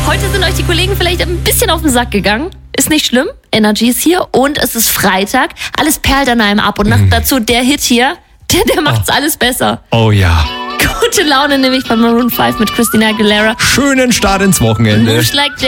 Heute sind euch die Kollegen vielleicht ein bisschen auf den Sack gegangen. Ist nicht schlimm. Energy ist hier und es ist Freitag. Alles perlt an einem ab und dazu der Hit hier, der macht's alles besser. Oh ja. Gute Laune nämlich von Maroon 5 mit Christina Aguilera. Schönen Start ins Wochenende. Moves like